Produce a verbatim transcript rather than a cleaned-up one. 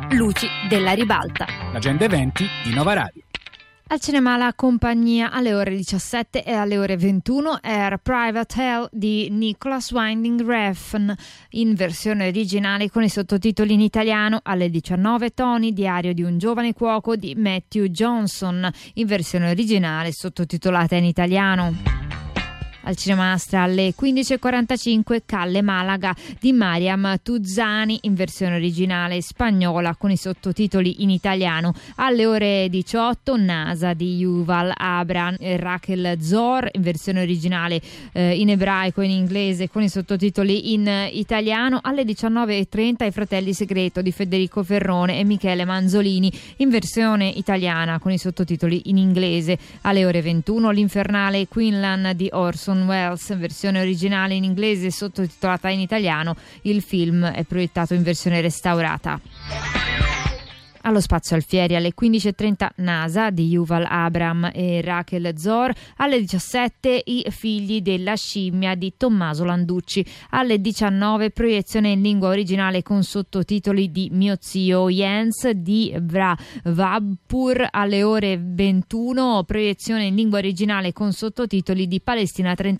Luci della ribalta. L'agenda eventi di Nova Radio. Al cinema La Compagnia alle ore diciassette e alle ore ventuno Air Private Hell di Nicholas Winding Refn in versione originale con i sottotitoli in italiano. Alle diciannove Tony, diario di un giovane cuoco di Matthew Johnson in versione originale sottotitolata in italiano. Al Cinema Astra alle quindici e quarantacinque Calle Malaga di Mariam Tuzzani in versione originale spagnola con i sottotitoli in italiano. Alle ore diciotto Nasa di Yuval Abraham e Rachel Zor in versione originale eh, in ebraico e in inglese con i sottotitoli in italiano. Alle diciannove e trenta I Fratelli Segreto di Federico Ferrone e Michele Manzolini in versione italiana con i sottotitoli in inglese. Alle ore ventuno L'Infernale Quinlan di Orson Welles, versione originale in inglese sottotitolata in italiano. Il film è proiettato in versione restaurata. Allo Spazio Alfieri alle quindici e trenta Nasa di Yuval Abraham e Rachel Zor. Alle diciassette I Figli della scimmia di Tommaso Landucci. Alle diciannove proiezione in lingua originale con sottotitoli di Mio zio Jens di Vra Vabpur. Alle ore ventuno proiezione in lingua originale con sottotitoli di Palestina